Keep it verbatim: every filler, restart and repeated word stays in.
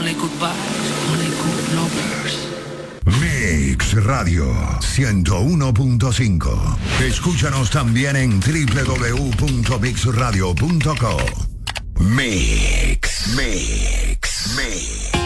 only goodbyes, only good lovers. Mix Radio ciento uno punto cinco. Escúchanos también en doble u doble u doble u punto mix radio punto com. Mix, Mix, Mix.